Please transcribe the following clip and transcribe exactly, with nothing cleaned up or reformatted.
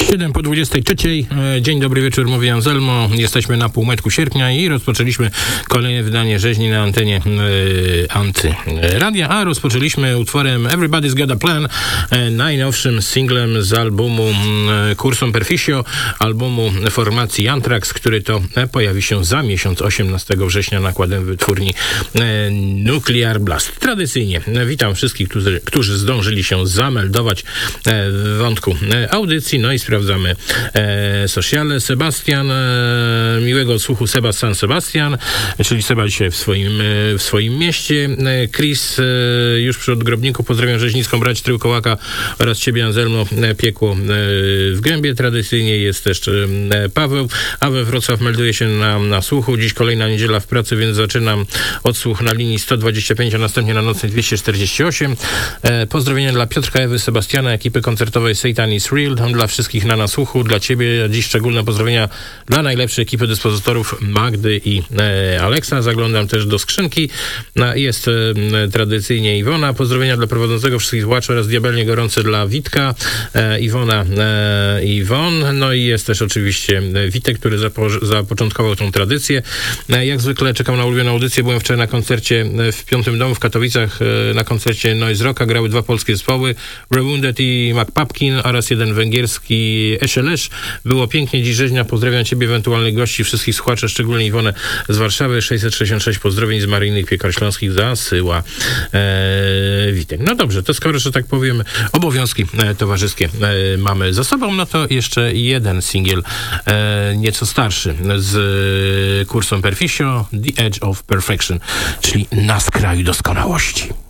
siedem po dwudziestej trzeciej. Dzień dobry wieczór, mówi Anselmo. Jesteśmy na półmetku sierpnia i rozpoczęliśmy kolejne wydanie rzeźni na antenie e, Antyradia, a rozpoczęliśmy utworem Everybody's Got a Plan, e, najnowszym singlem z albumu e, Cursum Perficio, albumu formacji Anthrax, który to e, pojawi się za miesiąc, osiemnastego września, nakładem wytwórni e, Nuclear Blast. Tradycyjnie e, witam wszystkich, którzy, którzy zdążyli się zameldować e, w wątku e, audycji, no i sprawdzamy e, sociale. Sebastian, e, miłego odsłuchu Seba San Sebastian, czyli Seba dzisiaj w swoim, e, w swoim mieście. E, Chris, e, już przy odgrobniku, pozdrawiam rzeźnicką brać Tryłkołaka oraz ciebie, Anselmo, e, piekło e, w gębie. Tradycyjnie jest też e, Paweł, a we Wrocław melduje się na, na słuchu. Dziś kolejna niedziela w pracy, więc zaczynam odsłuch na linii sto dwadzieścia pięć, a następnie na nocnej dwieście czterdzieści osiem. E, pozdrowienia dla Piotrka, Ewy, Sebastiana, ekipy koncertowej Satan is Real, dla wszystkich na nasłuchu, dla ciebie dziś szczególne pozdrowienia dla najlepszej ekipy dyspozytorów Magdy i e, Aleksa. Zaglądam też do skrzynki. No, jest e, tradycyjnie Iwona. Pozdrowienia dla prowadzącego, wszystkich słuchaczy oraz diabelnie gorące dla Witka, e, Iwona, e, Iwon. No i jest też oczywiście Witek, który zapo- zapoczątkował tą tradycję. E, jak zwykle czekam na ulubioną audycję. Byłem wczoraj na koncercie w Piątym Domu w Katowicach, e, na koncercie Noise Rocka. Grały dwa polskie zespoły, Rewounded i McPupkin oraz jeden węgierski Eszelesz. Było pięknie, dziś rzeźnia. Pozdrawiam ciebie, ewentualnych gości, wszystkich słuchaczy, szczególnie Iwonę z Warszawy. sześćset sześćdziesiąt sześć pozdrowień z Maryjnych Piekar Śląskich zasyła e, Witek. No dobrze, to skoro, że tak powiem, obowiązki e, towarzyskie e, mamy za sobą, no to jeszcze jeden singiel e, nieco starszy z e, Cursum Perficio, The Edge of Perfection, czyli Na skraju doskonałości.